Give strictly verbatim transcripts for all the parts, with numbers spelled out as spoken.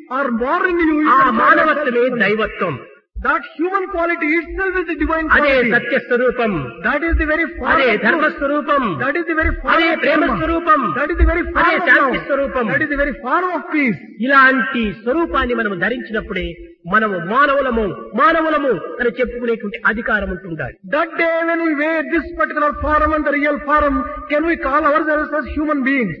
are born in you. you ఆ can find మానవత్వమే yourself. దైవత్వం. That human quality itself is the divine అదే quality. సత్య స్వరూపం. That is the very form అదే of ధర్మ truth. స్వరూపం. That is the very form అదే of Prema dharma. స్వరూపం. That is the very form అదే of Shanti love. స్వరూపం. That is the very form of peace. ఇలాంటి స్వరూపాన్ని మనం ధరించినప్పుడే మనము మానవులము మానవులము అని చెప్పుకునేటువంటి అధికారం ఉంటుండాలి. That day when we wear this particular form and the real form, can we call ourselves as human beings?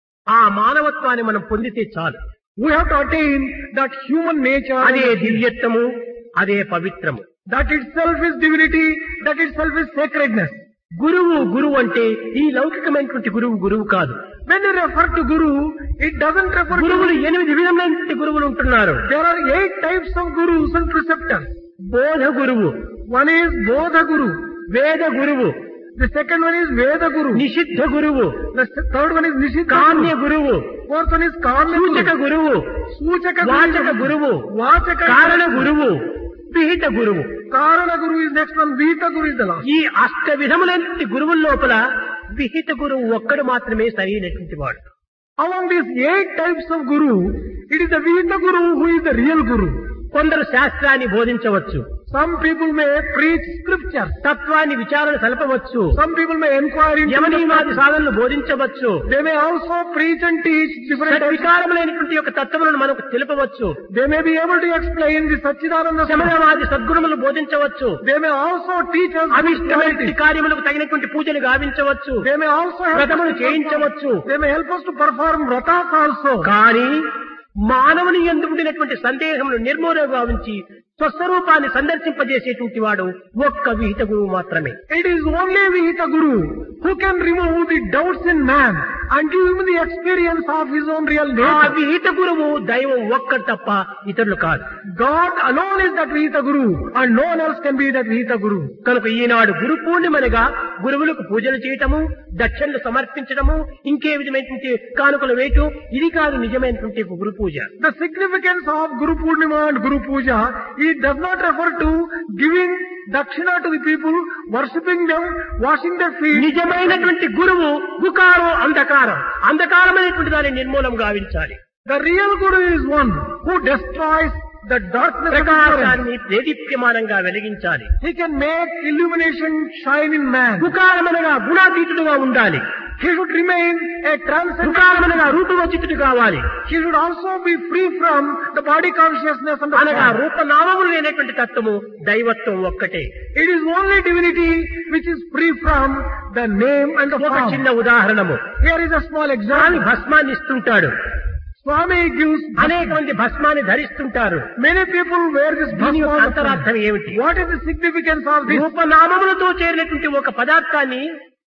ఆ మానవత్వాన్ని మనం పొందితే చాలు. We have to attain that human nature. అదే దివ్యత్వము, అదే పవిత్రము. That itself is divinity. That itself is sacredness. గురువు గురువు అంటే ఈ లౌకికమైనటువంటి గురువు గురువు కాదు. When you refer to Guru, it doesn't refer to... గురువులు ఎనిమిది విధములైనటువంటి గురువులు ఉంటున్నారు. There are eight types of gurus and preceptors. బోధ గురువు, One is Bodha Guru. వేద గురువు, The second one is Veda Guru. నిషిద్ధ గురువు, The third one is Nishita కామ్య Guru. గురువు, Fourth one is Kamya సూచక Guru. గురువు, Suchaka వాచక Guru. గురువు, Vachaka కారణ Guru. గురువు, విహిత గురువు. Karana Guru is next one. Vita Guru is the last. ఈ అష్ట విధములైనటువంటి గురువుల లోపల విహిత గురువు ఒక్కడు మాత్రమే సరైనటువంటి వాడు. Among these eight types of Guru, it is the Vita Guru who is the real Guru. కొందరు శాస్త్రాన్ని బోధించవచ్చు, Some people may preach scriptures. తత్వాన్ని విచారణ సలపవచ్చు, Some people may inquire into యమనీవాది సాధనలు బోధించవచ్చు, They may also preach and teach different types. సద్వికారములైనటువంటి యొక్క తత్వములను మనకు తెలుపవచ్చు, They may be able to explain the Satchidananda Swami. శమనవాది సద్గుణములు బోధించవచ్చు, They may also teach us అవిష్టమైన spirituality. కార్యములకు తగినటువంటి పూజలు గావించవచ్చు, They may also help us వ్రతములు to చేయించవచ్చు. perform, they may help us to perform vratas also. కానీ మానవుని యందు ఉండినటువంటి సందేహములు నిర్మూలన గావించి స్వస్వరూపాన్ని సందర్శింపజేసేటువంటి వాడు ఒక్క విహిత గురువు మాత్రమే. It is only Vihita Guru who can remove the doubts in man and give him the experience of his own real ఆ nature. విహిత గురువు దైవం ఒక్కడు తప్ప ఇతరులు కాదు. God alone is that Vihita Guru and no one else can be that Vihita Guru. కనుక ఈనాడు గురు పూర్ణిమనగా గురువులకు పూజలు చేయటము, దక్షిణలు సమర్పించడము, ఇంకే విధమైనటువంటి కానుకలు వేయటం, ఇది కాదు నిజమైనటువంటి గురు పూజ. The significance of Guru Purnima and Guru Puja, it does not refer to giving dakshina to the people, worshipping them, washing their feet. నిజమైనటువంటి గురువు గుకారం అంధకారం, అంధకారమైనటువంటి దాన్ని నిర్మూలం గావించాలి. The real Guru is one who destroys the darkness of ignorance. ప్రకాశాన్ని దేదీప్యమానంగా వెలిగించాలి. He can make illumination shine in man. గుకారమనగా గుణాతీతుడుగా ఉండాలి. He should remain a transcendent. గుకారమనగా రూపవచితుడు కావాలి. He should also be free from the body consciousness and the అనగా form. రూపనామములు లేనటువంటి తత్వము దైవత్వం ఒక్కటే. It is only divinity which is free from the name and the ఒక form. చిన్న ఉదాహరణము, Here is a small Swamy example. భస్మాన్ని ఇస్తుంటాడు, Swami gives అనేక మంది భస్మాన్ని ధరిస్తుంటారు. many people wear this దీని యొక్క bhasma. అంతరార్థం ఏమిటి? What is the significance of this? రూపనామములతో చేరినటువంటి ఒక పదార్థాన్ని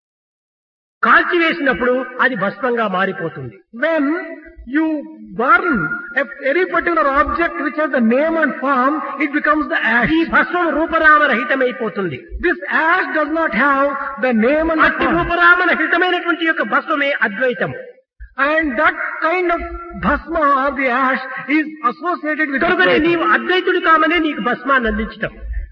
కాల్చివేసినప్పుడు అది భస్మంగా మారిపోతుంది. When you burn a any particular object which has the name and form, it becomes the ash. ఈ భస్మం రూపరామరహితమైపోతుంది. This ash does not have the name and the అట్టి form. రూపరామరహితమైనటువంటి యొక్క భస్మమే అద్వైతం. And that kind of bhasma or the ash is associated with కనుకనే Advaita. నీవు అద్వైతుడు కామనే నీకు భస్మాన్ని అందించటం.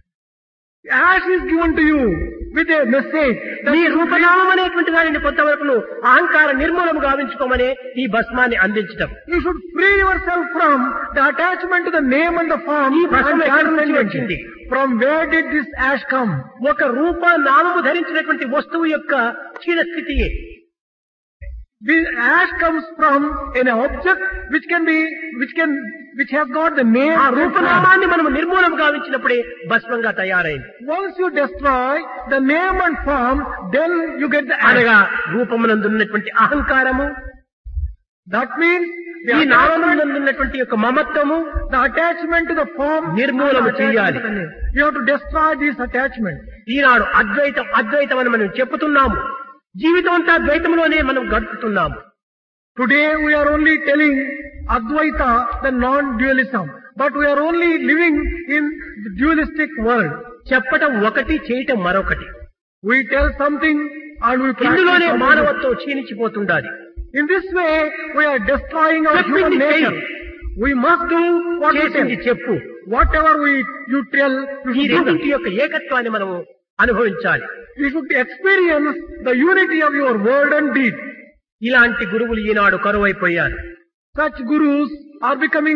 Ash is given to you with a message that నీ you should రూపనామం అనేటువంటి దానిని కొంతవరకు నువ్వు అహంకార నిర్మూలము గావించుకోమనే ఈ భస్మాన్ని అందించటం. You should free yourself from the attachment to the name and the form. ఈ భస్మం and ఎక్కడి నుంచి transcendence. వచ్చింది? From where did this ash come? ఒక రూప నామము ధరించినటువంటి వస్తువు యొక్క క్షీణ స్థితియే. This ash comes from an object which can be, which can, which has got the name. ఆ and form. రూపనామాన్ని మనం నిర్మూలం గావించినప్పుడే భస్మంగా తయారైంది. Once you destroy the name and form, then you get the ash. అనగా రూపమునందున్నటువంటి అహంకారము, That means the ఈ attachment, నామమునందున్నటువంటి యొక్క మమత్వము the attachment to the form. నిర్మూలము and the attachment చేయాలి. to the name. You have to destroy this attachment. ఈనాడు అద్వైతం అద్వైతం అని మనం చెప్పుతున్నాము, జీవితం అంతా ద్వైతంలోనే మనం గడుపుతున్నాము. Today we are only telling Advaita, the non-dualism, but we are only living in the dualistic world. చెప్పటం ఒకటి, చేయటం మరొకటి. We tell something and we practice ఇందులోనే something. మానవత్వం క్షీణించిపోతుండాలి. In this way, we are destroying our human చెప్పింది nature. చెయ్యి. We must do what we చేసింది tell. చెప్పు. Whatever we you tell, you ఈ should do that. రెండింటి యొక్క ఏకత్వాన్ని మనము అనుభవించాలి. You should experience the unity of your word and deed. ఇలాంటి గురువులు ఈనాడు కరువైపోయారు. Such gurus are becoming